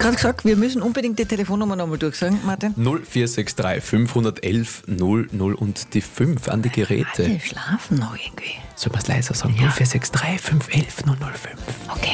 gerade gesagt, wir müssen unbedingt die Telefonnummer nochmal durchsagen, Martin. 0463 511 00 und die 5 an die Geräte. Alle schlafen noch irgendwie. Soll man es leiser sagen? 0463 511 005. Okay.